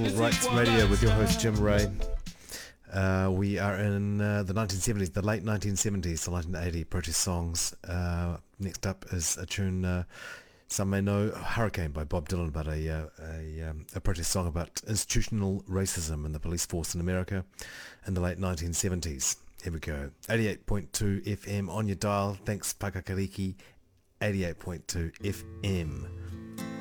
Rights Radio with your host Jim Ray. We are in the 1970s, the late 1970s, the 1980 protest songs. Next up is a tune some may know, Hurricane by Bob Dylan, about a protest song about institutional racism in the police force in America in the late 1970s. Here we go. 88.2 FM on your dial. Thanks Pakakariki. 88.2 FM.